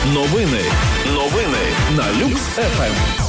Новини на Люкс ФМ.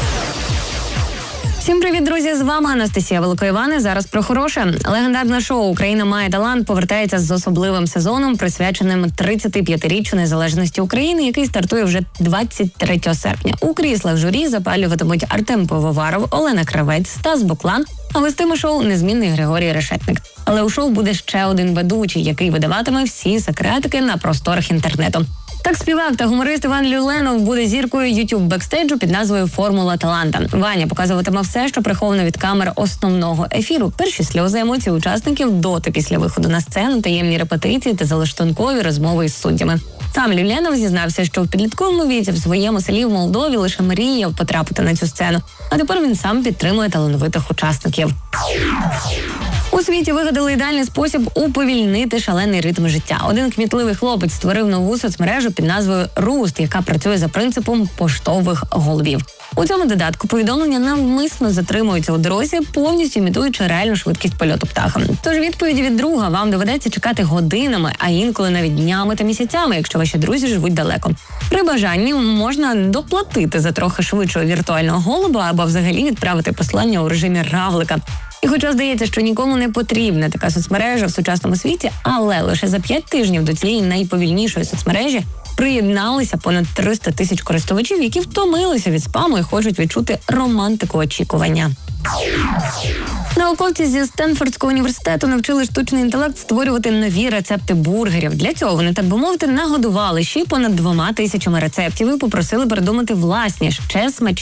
Всім привіт, друзі! З вами Анастасія Великоївани. Зараз про хороше. Легендарне шоу «Україна має талант» повертається з особливим сезоном, присвяченим 35-річчю незалежності України, який стартує вже 23 серпня. У кріслах журі запалюватимуть Артем Пивоваров, Олена Кравець, Стас Буклан, а вестиме шоу незмінний Григорій Решетник. Але у шоу буде ще один ведучий, який видаватиме всі секретики на просторах інтернету. Так, співак та гуморист Іван Люленов буде зіркою YouTube-бекстейджу під назвою «Формула таланта». Ваня показуватиме все, що приховано від камер основного ефіру. Перші сльози, емоції учасників, доти після виходу на сцену, таємні репетиції та залаштункові розмови із суддями. Сам Люленов зізнався, що в підлітковому віці в своєму селі в Молдові лише мріяв потрапити на цю сцену. А тепер він сам підтримує талановитих учасників. У світі вигадали ідеальний спосіб уповільнити шалений ритм життя. Один кмітливий хлопець створив нову соцмережу під назвою «Руст», яка працює за принципом поштових голубів. У цьому додатку повідомлення навмисно затримуються у дорозі, повністю імітуючи реальну швидкість польоту птаха. Тож відповіді від друга вам доведеться чекати годинами, а інколи навіть днями та місяцями, якщо ваші друзі живуть далеко. При бажанні можна доплатити за трохи швидшого віртуального голуба або взагалі відправити послання у режимі равлика. І хоча здається, що нікому не потрібна така соцмережа в сучасному світі, але лише за 5 тижнів до цієї найповільнішої соцмережі приєдналися понад 300 тисяч користувачів, які втомилися від спаму і хочуть відчути романтику очікування. Науковці зі Стенфордського університету навчили штучний інтелект створювати нові рецепти бургерів. Для цього вони, так би мовити, нагодували ще понад 2 тисячами рецептів і попросили придумати власні, ще смачніші